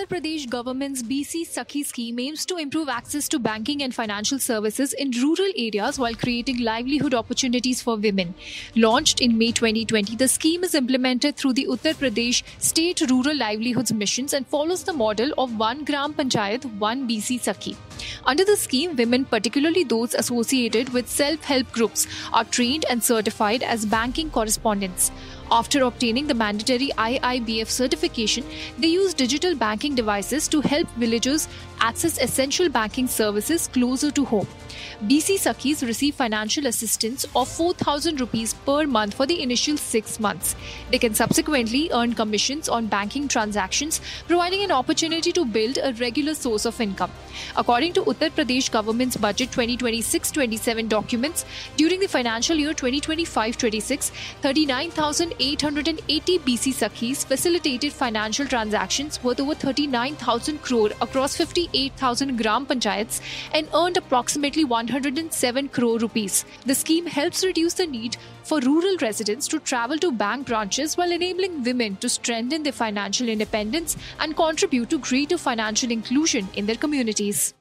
Pradesh government's BC Sakhi scheme aims to improve access to banking and financial services in rural areas while creating livelihood opportunities for women. Launched in May 2020, the scheme is implemented through the Uttar Pradesh State Rural Livelihoods Missions and follows the model of one Gram Panchayat, one BC Sakhi. Under the scheme, women, particularly those associated with self-help groups, are trained and certified as banking correspondents. After obtaining the mandatory IIBF certification, they use digital banking devices to help villagers access essential banking services closer to home. BC Sakhis receive financial assistance of 4,000 rupees per month for the initial 6 months. They can subsequently earn commissions on banking transactions, providing an opportunity to build a regular source of income. According to Uttar Pradesh government's budget 2026-27 documents, during the financial year 2025-26, 39,880 BC Sakhis facilitated financial transactions worth over 39,000 crore across 58,000 Gram Panchayats and earned approximately 107 crore rupees. The scheme helps reduce the need for rural residents to travel to bank branches while enabling women to strengthen their financial independence and contribute to greater financial inclusion in their communities.